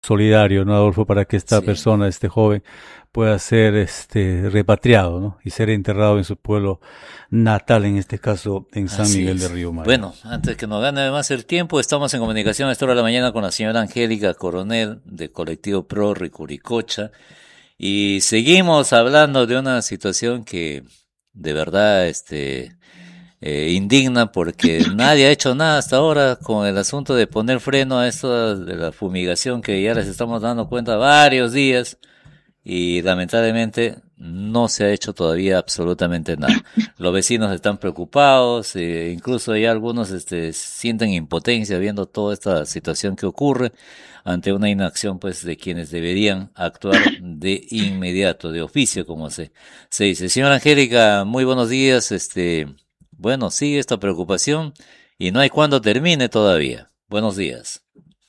solidario, ¿no, Adolfo? Para que esta Sí, persona, este joven, pueda ser repatriado, ¿no? Y ser enterrado en su pueblo natal, en este caso en San así Miguel de es. Río Maya. Bueno, antes que nos gane más el tiempo, estamos en comunicación a esta hora de la mañana con la señora Angélica Coronel de Colectivo Pro Ricuricocha y seguimos hablando de una situación que de verdad indigna porque nadie ha hecho nada hasta ahora con el asunto de poner freno a esto de la fumigación que ya les estamos dando cuenta varios días y lamentablemente no se ha hecho todavía absolutamente nada. Los vecinos están preocupados, incluso ya algunos sienten impotencia viendo toda esta situación que ocurre ante una inacción pues de quienes deberían actuar de inmediato, de oficio, como se dice. Señora Angélica, muy buenos días, bueno, sigue esta preocupación y no hay cuándo termine todavía. Buenos días.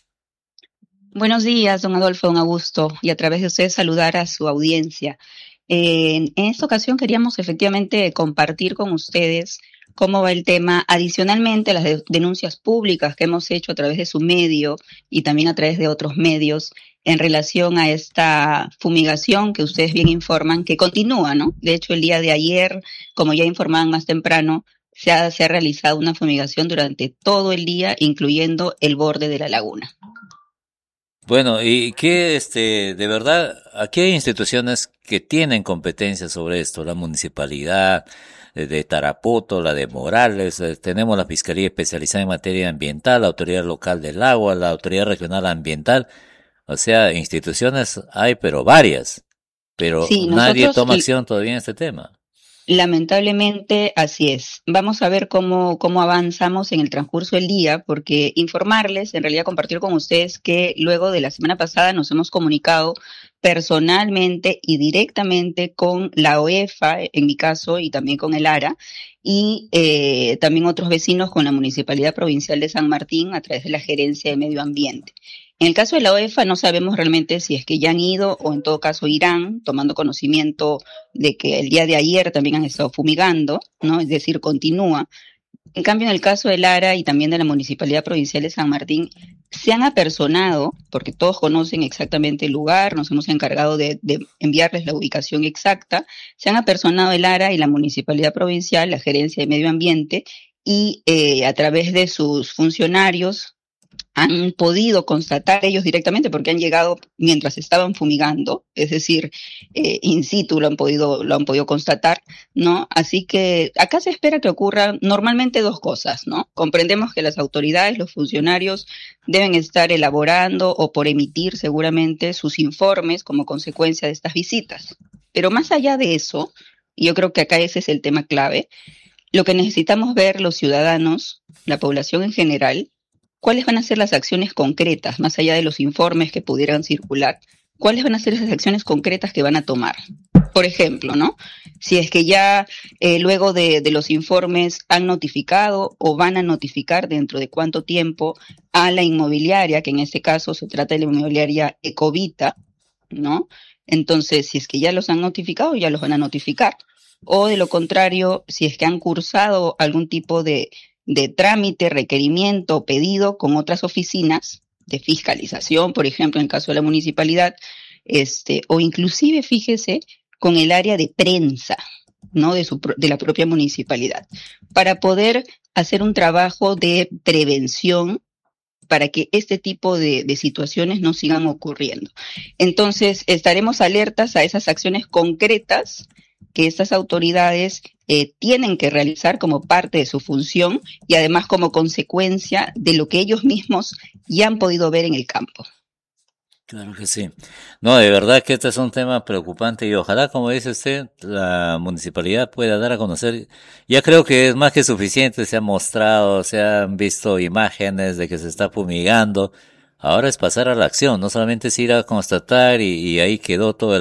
Buenos días, don Adolfo, don Augusto, y a través de usted saludar a su audiencia. En esta ocasión queríamos efectivamente compartir con ustedes cómo va el tema, adicionalmente a las denuncias públicas que hemos hecho a través de su medio y también a través de otros medios en relación a esta fumigación que ustedes bien informan que continúa, ¿no? De hecho, el día de ayer, como ya informaban más temprano, se ha realizado una fumigación durante todo el día, incluyendo el borde de la laguna. Bueno, y que de verdad, aquí hay instituciones que tienen competencia sobre esto, la municipalidad de Tarapoto, la de Morales, tenemos la Fiscalía Especializada en Materia Ambiental, la Autoridad Local del Agua, la Autoridad Regional Ambiental, o sea, instituciones hay, pero varias, pero Sí, nadie nosotros toma acción todavía en este tema. lamentablemente así es. Vamos a ver cómo avanzamos en el transcurso del día, porque informarles, en realidad compartir con ustedes que luego de la semana pasada nos hemos comunicado personalmente y directamente con la OEFA, en mi caso, y también con el ARA, y también otros vecinos con la Municipalidad Provincial de San Martín a través de la Gerencia de Medio Ambiente. En el caso de la OEFA no sabemos realmente si es que ya han ido o en todo caso irán, tomando conocimiento de que el día de ayer también han estado fumigando, ¿no? Es decir, continúa. En cambio, en el caso de Lara y también de la Municipalidad Provincial de San Martín, se han apersonado, porque todos conocen exactamente el lugar, nos hemos encargado de enviarles la ubicación exacta, se han apersonado el Lara y la Municipalidad Provincial, la Gerencia de Medio Ambiente, y a través de sus funcionarios han podido constatar ellos directamente porque han llegado mientras estaban fumigando, es decir, in situ lo han podido constatar, ¿no? Así que acá se espera que ocurran normalmente dos cosas, ¿no? Comprendemos que las autoridades, los funcionarios deben estar elaborando o por emitir seguramente sus informes como consecuencia de estas visitas. Pero más allá de eso, y yo creo que acá ese es el tema clave, lo que necesitamos ver los ciudadanos, la población en general, cuáles van a ser las acciones concretas, más allá de los informes que pudieran circular, cuáles van a ser esas acciones concretas que van a tomar. Por ejemplo, ¿no? Si es que ya luego de los informes han notificado o van a notificar dentro de cuánto tiempo a la inmobiliaria, que en este caso se trata de la inmobiliaria Ecovita, ¿no? Entonces, si es que ya los han notificado, ya los van a notificar. O de lo contrario, si es que han cursado algún tipo de trámite, requerimiento o pedido con otras oficinas de fiscalización, por ejemplo, en el caso de la municipalidad, o inclusive, fíjese, con el área de prensa, ¿no? De la propia municipalidad, para poder hacer un trabajo de prevención para que este tipo de situaciones no sigan ocurriendo. Entonces, estaremos alertas a esas acciones concretas que estas autoridades tienen que realizar como parte de su función y además como consecuencia de lo que ellos mismos ya han podido ver en el campo. Claro que sí. No, de verdad que este es un tema preocupante y ojalá, como dice usted, la municipalidad pueda dar a conocer. Ya creo que es más que suficiente, se ha mostrado, se han visto imágenes de que se está fumigando. Ahora es pasar a la acción, no solamente es ir a constatar y ahí quedó todo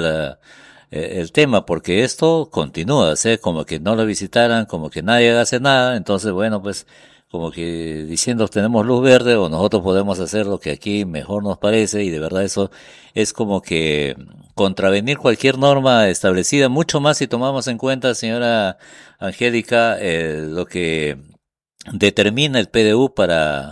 el tema, porque esto continúa, o sea, como que no lo visitaran, como que nadie hace nada, entonces bueno, pues como que diciendo tenemos luz verde o nosotros podemos hacer lo que aquí mejor nos parece y de verdad eso es como que contravenir cualquier norma establecida, mucho más si tomamos en cuenta, señora Angélica, lo que determina el PDU para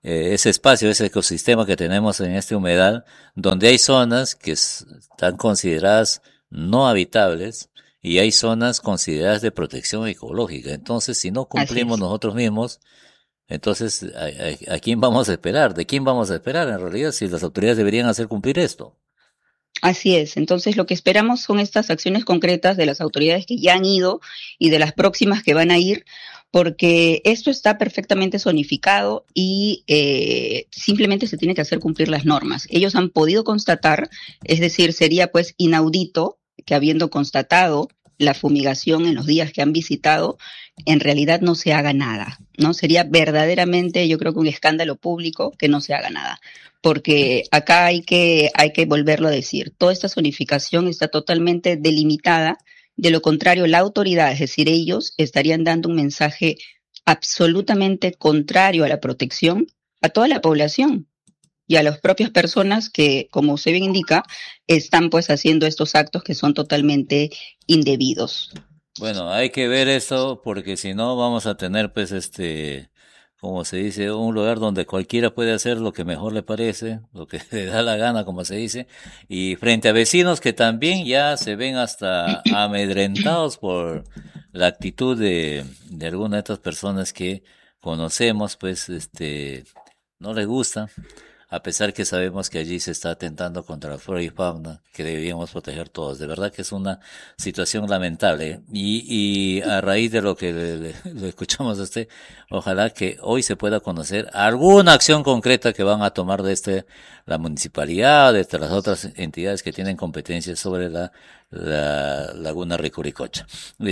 ese espacio, ese ecosistema que tenemos en este humedal, donde hay zonas que están consideradas no habitables y hay zonas consideradas de protección ecológica. Entonces, si no Así cumplimos es. nosotros mismos, entonces, ¿a quién vamos a esperar? ¿De quién vamos a esperar en realidad si las autoridades deberían hacer cumplir esto? Así es. Entonces, lo que esperamos son estas acciones concretas de las autoridades que ya han ido y de las próximas que van a ir, porque esto está perfectamente zonificado y simplemente se tiene que hacer cumplir las normas. Ellos han podido constatar, es decir, sería pues inaudito que habiendo constatado la fumigación en los días que han visitado, en realidad no se haga nada, ¿no? Sería verdaderamente, yo creo que un escándalo público que no se haga nada, porque acá hay que volverlo a decir, toda esta zonificación está totalmente delimitada, de lo contrario la autoridad, es decir, ellos estarían dando un mensaje absolutamente contrario a la protección a toda la población y a las propias personas que, como usted bien indica, están pues haciendo estos actos que son totalmente indebidos. Bueno, hay que ver eso porque si no vamos a tener pues como se dice, un lugar donde cualquiera puede hacer lo que mejor le parece, lo que le da la gana, como se dice, y frente a vecinos que también ya se ven hasta amedrentados por la actitud de alguna de estas personas que conocemos, pues no les gusta, a pesar que sabemos que allí se está atentando contra la flora y fauna que deberíamos proteger todos. De verdad que es una situación lamentable. Y a raíz de lo que le escuchamos a usted, ojalá que hoy se pueda conocer alguna acción concreta que van a tomar la municipalidad, de las otras entidades que tienen competencias sobre la laguna Ricuricocha.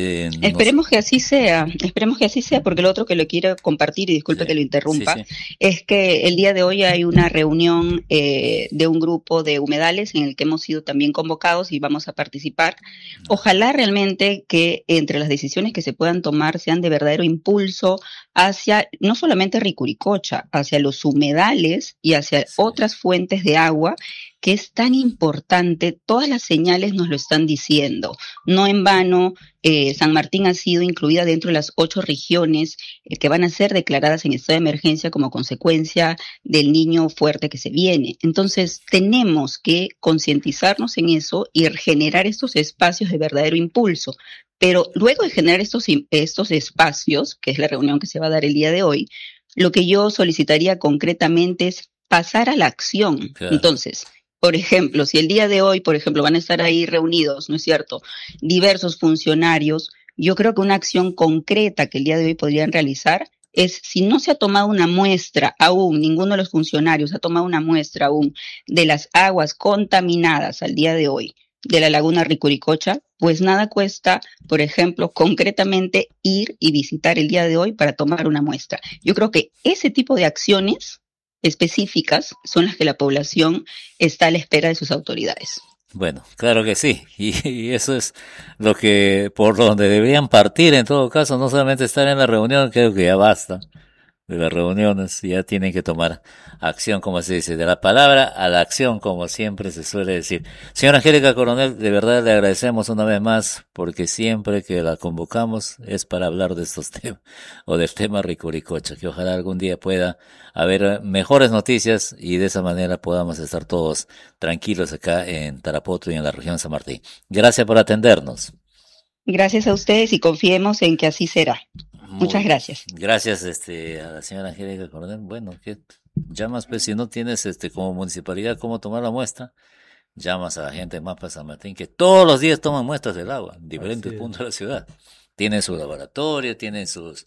Esperemos que así sea, porque lo otro que le quiero compartir, y Sí, disculpe que lo sí, interrumpa, sí. es que el día de hoy hay una reunión de un grupo de humedales en el que hemos sido también convocados y vamos a participar. Ojalá realmente que entre las decisiones que se puedan tomar sean de verdadero impulso hacia no solamente Ricuricocha, hacia los humedales y hacia Sí. otras fuentes de agua que es tan importante, todas las señales nos lo están diciendo. No en vano, San Martín ha sido incluida dentro de las 8 regiones que van a ser declaradas en estado de emergencia como consecuencia del niño fuerte que se viene. Entonces, tenemos que concientizarnos en eso y generar estos espacios de verdadero impulso. Pero luego de generar estos espacios, que es la reunión que se va a dar el día de hoy, lo que yo solicitaría concretamente es pasar a la acción. Claro. Entonces, por ejemplo, si el día de hoy, por ejemplo, van a estar ahí reunidos, ¿no es cierto?, diversos funcionarios, yo creo que una acción concreta que el día de hoy podrían realizar es, si no se ha tomado una muestra aún, ninguno de los funcionarios ha tomado una muestra aún de las aguas contaminadas al día de hoy de la laguna Ricuricocha, pues nada cuesta, por ejemplo, concretamente ir y visitar el día de hoy para tomar una muestra. Yo creo que ese tipo de acciones específicas son las que la población está a la espera de sus autoridades. Bueno, claro que sí, y eso es lo que, por donde deberían partir en todo caso, no solamente estar en la reunión, creo que ya basta de las reuniones, ya tienen que tomar acción, como se dice, de la palabra a la acción, como siempre se suele decir. Señora Angélica Coronel, de verdad le agradecemos una vez más, porque siempre que la convocamos es para hablar de estos temas, o del tema Ricuricocha, que ojalá algún día pueda haber mejores noticias y de esa manera podamos estar todos tranquilos acá en Tarapoto y en la región de San Martín. Gracias por atendernos. Gracias a ustedes y confiemos en que así será. Muy Muchas bien. gracias. Gracias, a la señora Angélica Coronel. Bueno, que llamas, pues, si no tienes, como municipalidad, cómo tomar la muestra, llamas a la gente de Mapa San Martín, que todos los días toman muestras del agua, en diferentes puntos de la ciudad. Tienen su laboratorio, tienen sus,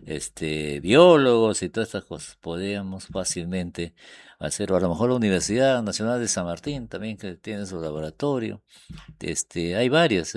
biólogos y todas estas cosas. Podríamos fácilmente hacerlo. A lo mejor la Universidad Nacional de San Martín también que tiene su laboratorio. Hay varias,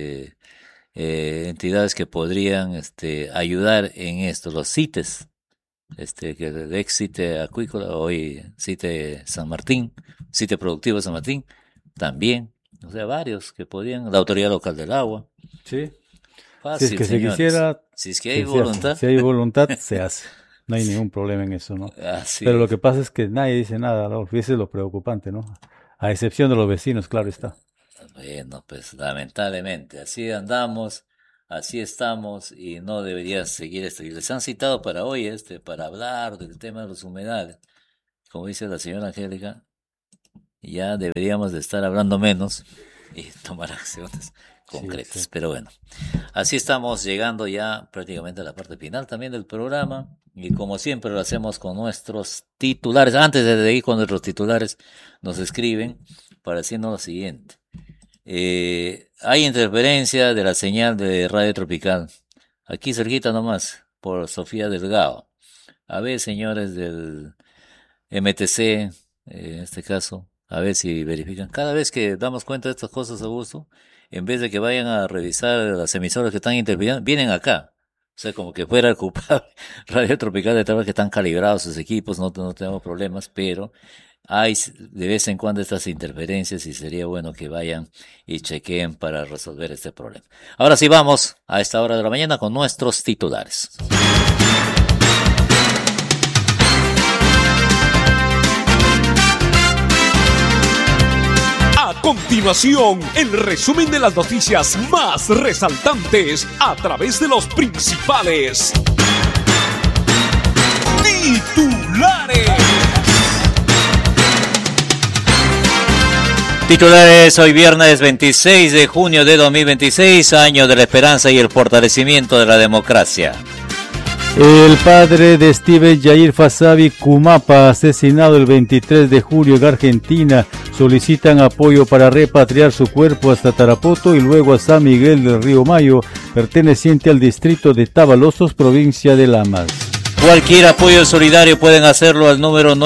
entidades que podrían ayudar en esto, los CITES, que el ex CITE acuícola, hoy CITE San Martín, CITE productivo San Martín, también, o sea, varios que podrían, la autoridad local del agua, Sí. Si es fácil, que se señores, quisiera, si es que hay se hace. voluntad, Si hay voluntad, se hace. No hay ningún problema en eso, ¿no? así Pero lo es. que pasa es que nadie dice nada, ¿no? Ese es lo preocupante, ¿no? A excepción de los vecinos, claro está. Bueno, pues lamentablemente, así andamos. así estamos y no debería seguir esto. Y les han citado para hoy, para hablar del tema de los humedales. Como dice la señora Angélica, ya deberíamos de estar hablando menos y tomar acciones concretas. Sí, sí. Pero bueno, así estamos llegando ya prácticamente a la parte final también del programa. Y como siempre lo hacemos con nuestros titulares. Antes de ir con nuestros titulares, nos escriben para decirnos lo siguiente. Hay interferencia de la señal de Radio Tropical. Aquí cerquita nomás, por Sofía Delgado. A ver, señores del MTC, en este caso, a ver si verifican. Cada vez que damos cuenta de estas cosas, Augusto, en vez de que vayan a revisar las emisoras que están interfiriendo, vienen acá. O sea, como que fuera el culpable. Radio Tropical de tal que están calibrados sus equipos, no tenemos problemas, pero hay de vez en cuando estas interferencias y sería bueno que vayan y chequeen para resolver este problema. Ahora sí vamos a esta hora de la mañana con nuestros titulares. A continuación, el resumen de las noticias más resaltantes a través de los principales titulares. Titulares hoy viernes 26 de junio de 2026, año de la esperanza y el fortalecimiento de la democracia. El padre de Steven Yair Fasabi Kumapa, asesinado el 23 de julio en Argentina, solicitan apoyo para repatriar su cuerpo hasta Tarapoto y luego a San Miguel del Río Mayo, perteneciente al distrito de Tabalosos, provincia de Lamas. Cualquier apoyo solidario pueden hacerlo al número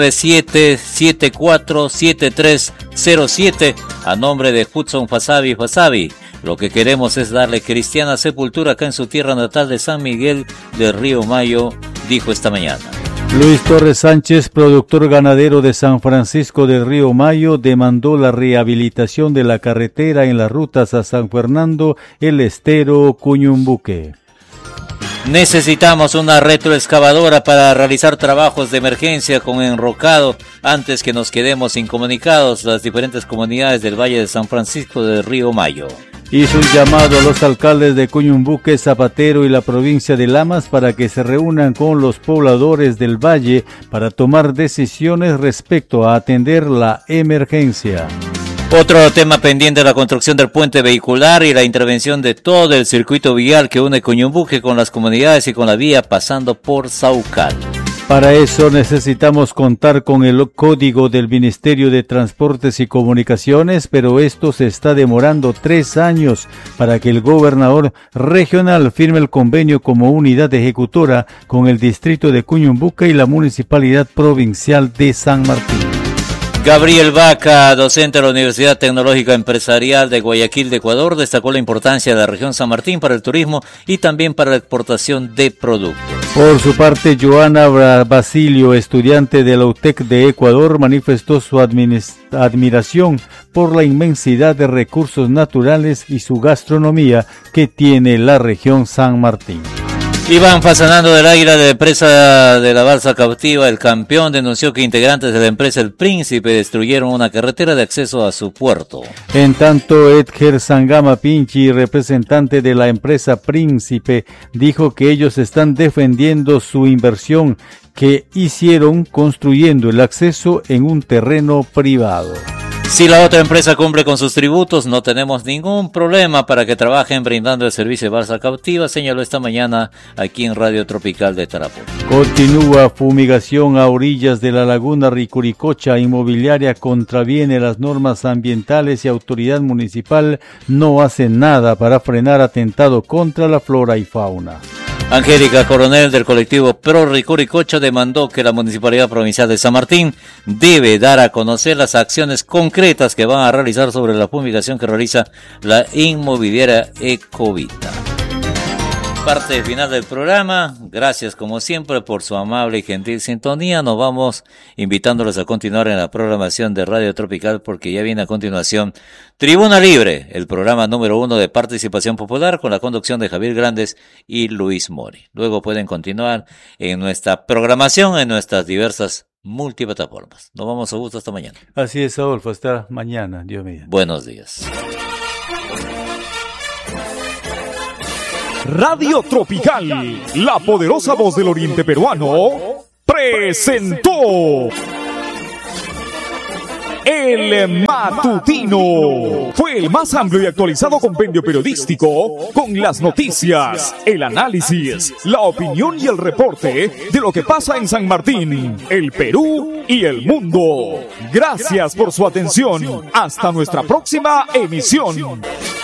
997-747307 a nombre de Hudson Fasabi Fasabi. Lo que queremos es darle cristiana sepultura acá en su tierra natal de San Miguel del Río Mayo, dijo esta mañana. Luis Torres Sánchez, productor ganadero de San Francisco del Río Mayo, demandó la rehabilitación de la carretera en las rutas a San Fernando, El Estero, Cuñumbuque. Necesitamos una retroexcavadora para realizar trabajos de emergencia con enrocado antes que nos quedemos incomunicados las diferentes comunidades del Valle de San Francisco del Río Mayo. Hizo un llamado a los alcaldes de Cuñumbuque, Zapatero y la provincia de Lamas para que se reúnan con los pobladores del valle para tomar decisiones respecto a atender la emergencia. Otro tema pendiente es la construcción del puente vehicular y la intervención de todo el circuito vial que une Cuñumbuque con las comunidades y con la vía pasando por Saucal. Para eso necesitamos contar con el código del Ministerio de Transportes y Comunicaciones, pero esto se está demorando 3 años para que el gobernador regional firme el convenio como unidad ejecutora con el distrito de Cuñumbuque y la municipalidad provincial de San Martín. Gabriel Vaca, docente de la Universidad Tecnológica Empresarial de Guayaquil de Ecuador, destacó la importancia de la región San Martín para el turismo y también para la exportación de productos. Por su parte, Joana Basilio, estudiante de la UTEC de Ecuador, manifestó su admiración por la inmensidad de recursos naturales y su gastronomía que tiene la región San Martín. Iván Fasanando del Águila, de la empresa de la balsa cautiva El Campeón, denunció que integrantes de la empresa El Príncipe destruyeron una carretera de acceso a su puerto. En tanto, Edger Sangama Pinchi, representante de la empresa Príncipe, dijo que ellos están defendiendo su inversión que hicieron construyendo el acceso en un terreno privado. Si la otra empresa cumple con sus tributos, no tenemos ningún problema para que trabajen brindando el servicio de balsa cautiva, señaló esta mañana aquí en Radio Tropical de Tarapoto. Continúa fumigación a orillas de la laguna Ricuricocha. Inmobiliaria contraviene las normas ambientales y autoridad municipal no hace nada para frenar atentado contra la flora y fauna. Angélica Coronel, del colectivo Pro Ricuricocha, demandó que la Municipalidad Provincial de San Martín debe dar a conocer las acciones concretas que van a realizar sobre la fumigación que realiza la inmobiliaria Ecovita. Parte final del programa. Gracias como siempre por su amable y gentil sintonía. Nos vamos invitándolos a continuar en la programación de Radio Tropical porque ya viene a continuación Tribuna Libre, el programa número 1 de participación popular con la conducción de Javier Grandes y Luis Mori. Luego pueden continuar en nuestra programación en nuestras diversas multiplataformas. Nos vamos a gusto hasta mañana. Así es, Adolfo, hasta mañana. Dios mío. Buenos días. Radio Tropical, la poderosa voz del oriente peruano, presentó El Matutino. Fue el más amplio y actualizado compendio periodístico con las noticias, el análisis, la opinión y el reporte de lo que pasa en San Martín, el Perú y el mundo. Gracias por su atención. Hasta nuestra próxima emisión.